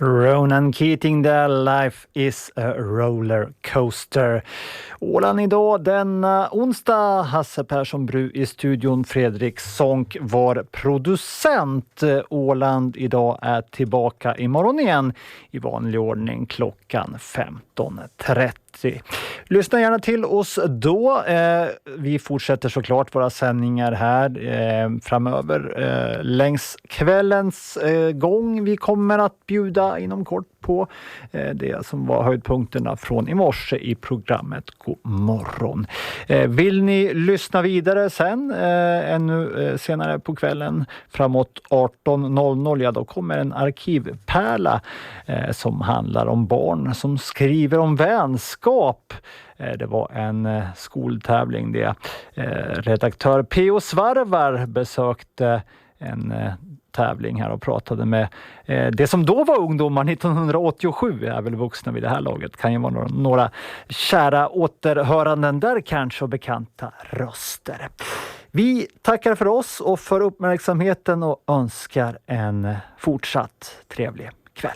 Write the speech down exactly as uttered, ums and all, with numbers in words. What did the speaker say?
Ronan Keating där, Life is a roller coaster. Åland idag denna onsdag, Hasse Persson Bru i studion, Fredrik Sonck var producent. Åland idag är tillbaka imorgon igen i vanlig ordning klockan femton trettio. Lyssna gärna till oss då. Eh, vi fortsätter såklart våra sändningar här eh, framöver eh, längs kvällens eh, gång. Vi kommer att bjuda inom kort på eh, det som var höjdpunkterna från i morse i programmet God morgon. Eh, vill ni lyssna vidare sen eh, ännu eh, senare på kvällen framåt arton noll noll, ja då kommer en arkivpärla eh, som handlar om barn som skriver om vänskap. Eh, det var en eh, skoltävling det. Eh, redaktör P O Svarvar besökte en eh, tävling här och pratade med eh, det som då var ungdomar nittonhundraåttiosju, är väl vuxna vid det här laget. Kan ju vara några, några kära återhöranden där kanske och bekanta röster. Vi tackar för oss och för uppmärksamheten och önskar en fortsatt trevlig